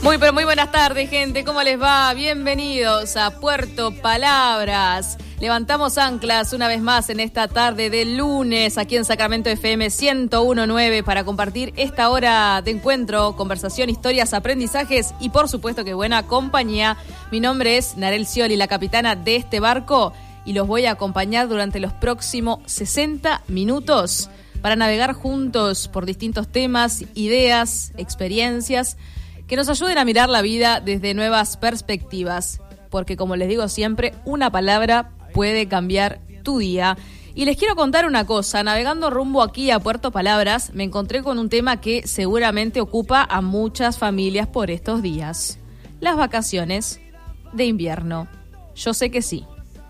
Muy, pero muy buenas tardes, gente. ¿Cómo les va? Bienvenidos a Puerto Palabras. Levantamos anclas una vez más en esta tarde de lunes aquí en Sacramento FM 101.9 para compartir esta hora de encuentro, conversación, historias, aprendizajes y por supuesto que buena compañía. Mi nombre es Narel Scioli, la capitana de este barco, y los voy a acompañar durante los próximos 60 minutos para navegar juntos por distintos temas, ideas, experiencias que nos ayuden a mirar la vida desde nuevas perspectivas, porque como les digo siempre, una palabra puede cambiar tu día. Y les quiero contar una cosa, navegando rumbo aquí a Puerto Palabras, me encontré con un tema que seguramente ocupa a muchas familias por estos días: las vacaciones de invierno. Yo sé que sí,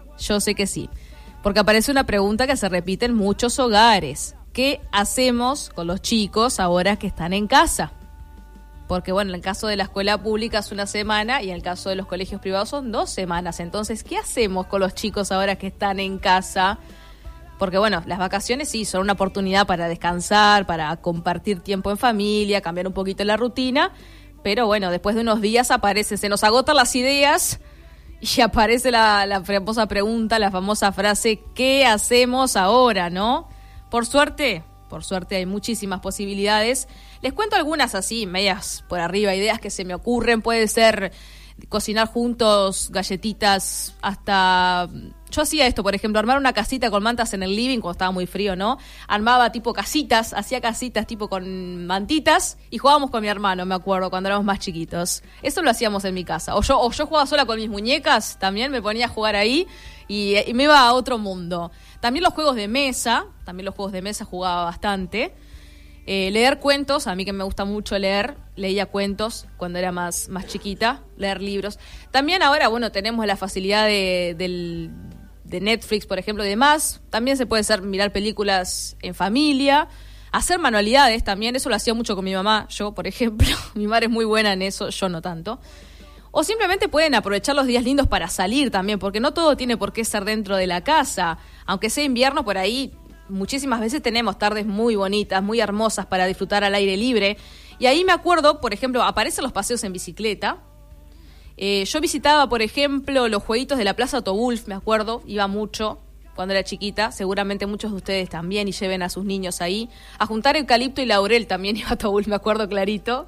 porque aparece una pregunta que se repite en muchos hogares: ¿qué hacemos con los chicos ahora que están en casa? Porque bueno, en el caso de la escuela pública es una semana y en el caso de los colegios privados son 2 semanas. Entonces, ¿qué hacemos con los chicos ahora que están en casa? Porque bueno, las vacaciones sí son una oportunidad para descansar, para compartir tiempo en familia, cambiar un poquito la rutina. Pero bueno, después de unos días se nos agotan las ideas y aparece la famosa pregunta, la famosa frase: ¿qué hacemos ahora, no? Por suerte hay muchísimas posibilidades. Les cuento algunas así, medias por arriba, ideas que se me ocurren. Puede ser cocinar juntos, galletitas, hasta... Yo hacía esto, por ejemplo, armar una casita con mantas en el living cuando estaba muy frío, ¿no? Armaba hacía casitas tipo con mantitas y jugábamos con mi hermano, me acuerdo, cuando éramos más chiquitos. Eso lo hacíamos en mi casa. O yo jugaba sola con mis muñecas, también me ponía a jugar ahí y me iba a otro mundo. También los juegos de mesa jugaba bastante. Leer cuentos, a mí que me gusta mucho leer, leía cuentos cuando era más chiquita, leer libros. También ahora, bueno, tenemos la facilidad de Netflix, por ejemplo, y demás. También se puede mirar películas en familia, hacer manualidades también. Eso lo hacía mucho con mi mamá, yo, por ejemplo. Mi madre es muy buena en eso, yo no tanto. O simplemente pueden aprovechar los días lindos para salir también, porque no todo tiene por qué ser dentro de la casa. Aunque sea invierno, por ahí muchísimas veces tenemos tardes muy bonitas, muy hermosas para disfrutar al aire libre. Y ahí me acuerdo, por ejemplo, aparecen los paseos en bicicleta. Yo visitaba, por ejemplo, los jueguitos de la Plaza Otobulf, me acuerdo, iba mucho cuando era chiquita. Seguramente muchos de ustedes también, y lleven a sus niños ahí. A juntar eucalipto y laurel también iba a Otobulf, me acuerdo clarito.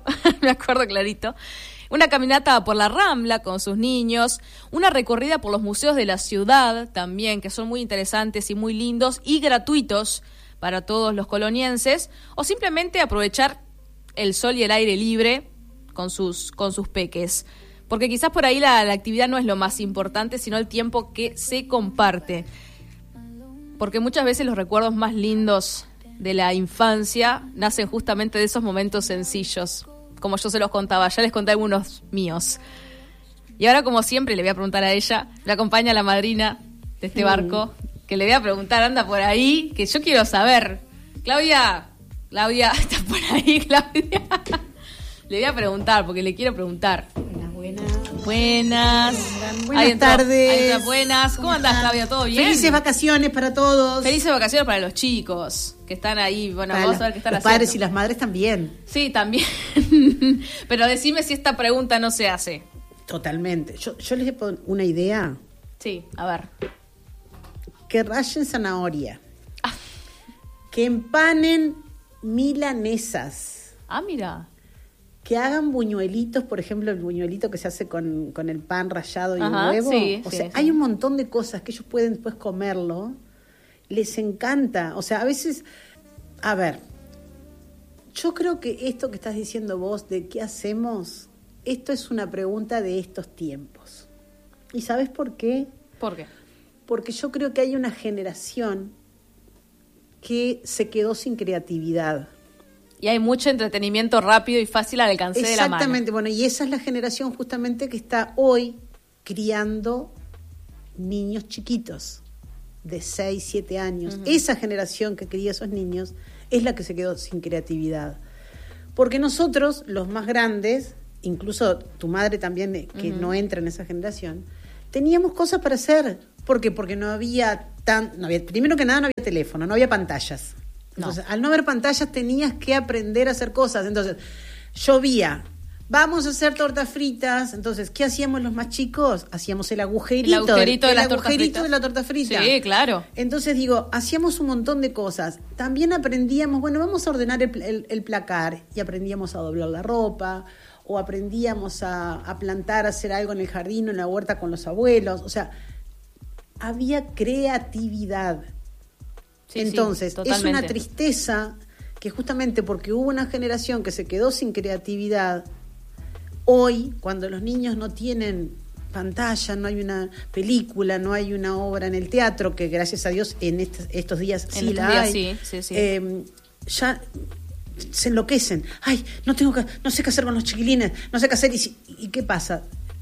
Una caminata por la Rambla con sus niños, una recorrida por los museos de la ciudad también, que son muy interesantes y muy lindos y gratuitos para todos los colonienses, o simplemente aprovechar el sol y el aire libre con sus peques. Porque quizás por ahí la actividad no es lo más importante, sino el tiempo que se comparte. Porque muchas veces los recuerdos más lindos de la infancia nacen justamente de esos momentos sencillos. Como yo se los contaba, ya les conté algunos míos. Y ahora, como siempre, le voy a preguntar a ella, me acompaña la madrina de este barco, que le voy a preguntar, anda por ahí, que yo quiero saber. Claudia, ¿está por ahí, Claudia? Le voy a preguntar, porque le quiero preguntar. Buenas tardes. Buenas. ¿Cómo andás, Claudia? ¿Todo bien? Felices vacaciones para todos. Felices vacaciones para los chicos que están ahí. Bueno, para vamos a ver qué están los haciendo. Los padres y las madres también. Sí, también. Pero decime si esta pregunta no se hace. Totalmente. Yo les pongo una idea. Sí, a ver. Que rayen zanahoria. Que empanen milanesas. Ah, mira. Que hagan buñuelitos, por ejemplo, el buñuelito que se hace con el pan rallado y el huevo. Sí, hay un montón de cosas que ellos pueden después comerlo. Les encanta. O sea, a veces... A ver, yo creo que esto que estás diciendo vos de qué hacemos, esto es una pregunta de estos tiempos. ¿Y sabes por qué? ¿Por qué? Porque yo creo que hay una generación que se quedó sin creatividad. Y hay mucho entretenimiento rápido y fácil al alcance de la mano. Exactamente, bueno, y esa es la generación justamente que está hoy criando niños chiquitos de 6, 7 años. Uh-huh. Esa generación que cría esos niños es la que se quedó sin creatividad. Porque nosotros, los más grandes, incluso tu madre también, que no entra en esa generación, teníamos cosas para hacer. ¿Por qué? Porque no había primero que nada no había teléfono, no había pantallas. Entonces, al no haber pantallas tenías que aprender a hacer cosas. Entonces, llovía, vamos a hacer tortas fritas. Entonces, ¿qué hacíamos los más chicos? Hacíamos el agujerito de la torta frita. Sí, claro. Entonces, digo, hacíamos un montón de cosas. También aprendíamos, bueno, vamos a ordenar el placar, y aprendíamos a doblar la ropa, o aprendíamos a plantar, a hacer algo en el jardín o en la huerta con los abuelos. O sea, había creatividad. Sí, entonces, sí, es una tristeza que justamente porque hubo una generación que se quedó sin creatividad. Hoy, cuando los niños no tienen pantalla, no hay una película, no hay una obra en el teatro, que gracias a Dios en estos días sí la hay, ya se enloquecen. Ay, no sé qué hacer con los chiquilines, no sé qué hacer. ¿Y qué pasa?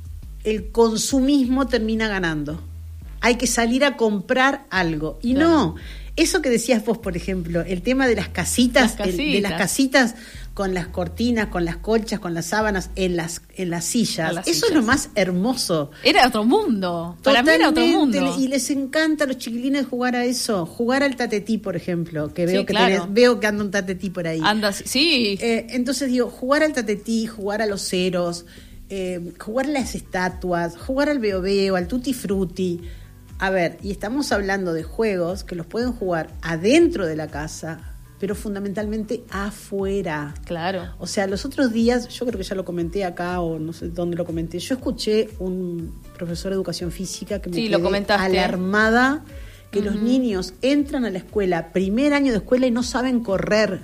El consumismo termina ganando. Hay que salir a comprar algo. Y claro, no, eso que decías vos, por ejemplo, el tema de las casitas, de las casitas con las cortinas, con las colchas, con las sábanas, en las sillas. Eso es lo más hermoso. Era otro mundo. Para mí era otro mundo. Y les encanta a los chiquilines jugar a eso. Jugar al tatetí, por ejemplo, que veo claro, que anda un tatetí por ahí. Anda, sí. Entonces digo, jugar al tatetí, jugar a los ceros, jugar a las estatuas, jugar al veo, al tutti frutti. A ver, y estamos hablando de juegos que los pueden jugar adentro de la casa, pero fundamentalmente afuera. Claro. O sea, los otros días, yo creo que ya lo comenté acá o no sé dónde lo comenté, yo escuché un profesor de educación física que me quedé alarmada que los niños entran a la escuela, primer año de escuela, y no saben correr.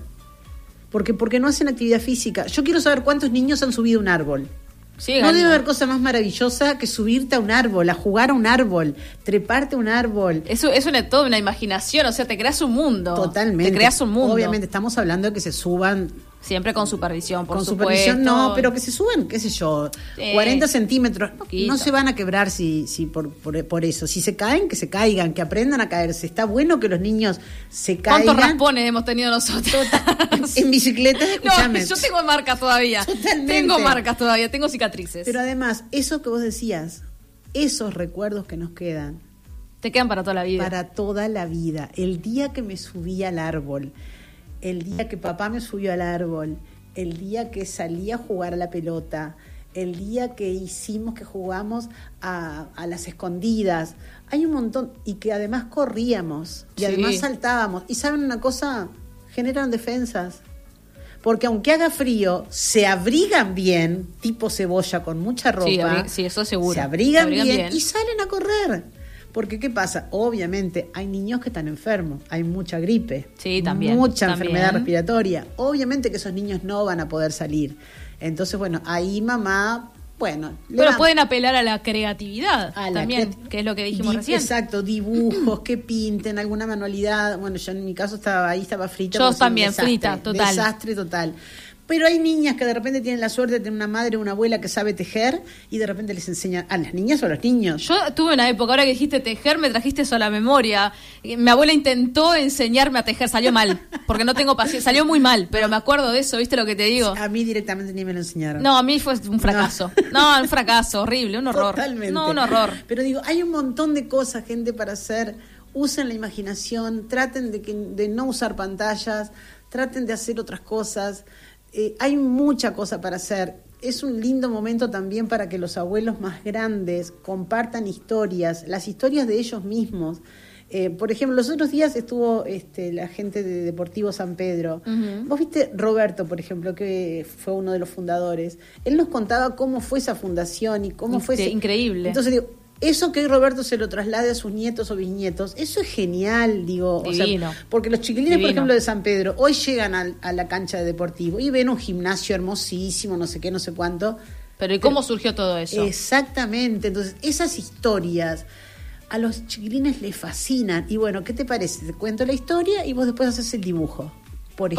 Porque no hacen actividad física. Yo quiero saber cuántos niños han subido un árbol. No debe haber cosa más maravillosa que subirte a un árbol, a jugar a un árbol, treparte a un árbol. Eso es toda una imaginación, o sea, te creas un mundo. Totalmente. Te creas un mundo. Obviamente, estamos hablando de que se suban. Siempre con supervisión, por supuesto. Con supervisión no, pero que se suben, qué sé yo, 40 centímetros. No se van a quebrar si por eso. Si se caen, que se caigan, que aprendan a caerse. Está bueno que los niños se caigan. ¿Cuántos raspones hemos tenido nosotros? En bicicletas, escúchame. No, yo tengo marcas todavía. Totalmente. Tengo marcas todavía, tengo cicatrices. Pero además, eso que vos decías, esos recuerdos que nos quedan. Te quedan para toda la vida. Para toda la vida. El día que me subí al árbol, el día que papá me subió al árbol, el día que salí a jugar a la pelota, el día que jugamos a las escondidas. Hay un montón, y que además corríamos, y además saltábamos. Y ¿saben una cosa? Generan defensas. Porque aunque haga frío, se abrigan bien, tipo cebolla, con mucha ropa. Sí, eso seguro. Se abrigan bien y salen a correr. Porque, ¿qué pasa? Obviamente, hay niños que están enfermos, hay mucha gripe, mucha enfermedad respiratoria. Obviamente que esos niños no van a poder salir. Entonces, bueno, ahí mamá, pero pueden apelar a la creatividad también, que es lo que dijimos recién. Exacto, dibujos, que pinten, alguna manualidad. Bueno, yo en mi caso estaba frita. Yo también, frita, total. Desastre total. Pero hay niñas que de repente tienen la suerte de tener una madre o una abuela que sabe tejer y de repente les enseñan a las niñas o a los niños. Yo tuve una época, ahora que dijiste tejer, me trajiste eso a la memoria. Mi abuela intentó enseñarme a tejer, salió mal, porque no tengo paciencia, salió muy mal, pero me acuerdo de eso, ¿viste lo que te digo? A mí directamente ni me lo enseñaron. No, a mí fue un fracaso. No, un fracaso, horrible, un horror. Totalmente. No, un horror. Pero digo, hay un montón de cosas, gente, para hacer. Usen la imaginación, traten de no usar pantallas, traten de hacer otras cosas. Hay mucha cosa para hacer. Es un lindo momento también para que los abuelos más grandes compartan historias, las historias de ellos mismos. Por ejemplo, los otros días estuvo la gente de Deportivo San Pedro. Uh-huh. Vos viste Roberto, por ejemplo, que fue uno de los fundadores. Él nos contaba cómo fue esa fundación y cómo fue increíble. Entonces digo, eso que hoy Roberto se lo traslade a sus nietos o bisnietos, eso es genial, digo. Divino. O sea, porque los chiquilines, por ejemplo, de San Pedro, hoy llegan a la cancha de Deportivo y ven un gimnasio hermosísimo, no sé qué, no sé cuánto. Pero ¿y cómo surgió todo eso? Exactamente. Entonces, esas historias a los chiquilines les fascinan. Y bueno, ¿qué te parece? Te cuento la historia y vos después haces el dibujo. Por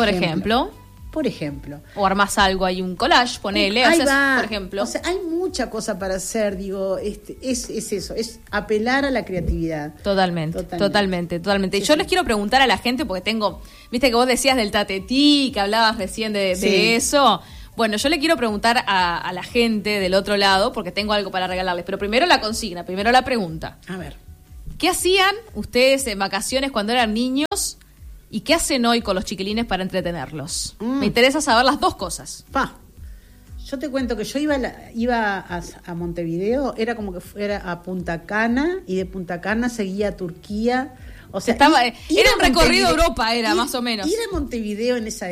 ejemplo. O armás algo ahí, un collage, ponele, por ejemplo. O sea, hay mucha cosa para hacer, digo, es eso, es apelar a la creatividad. Totalmente. Sí, yo les quiero preguntar a la gente, porque viste que vos decías del tatetí, que hablabas recién de eso. Bueno, yo le quiero preguntar a la gente del otro lado, porque tengo algo para regalarles, pero primero la consigna, primero la pregunta. A ver. ¿Qué hacían ustedes en vacaciones cuando eran niños? ¿Y qué hacen hoy con los chiquilines para entretenerlos? Me interesa saber las dos cosas. Yo te cuento que yo iba a Montevideo, era como que fuera a Punta Cana, y de Punta Cana seguía a Turquía. O sea, era un recorrido Europa, más o menos. Ir a Montevideo en esa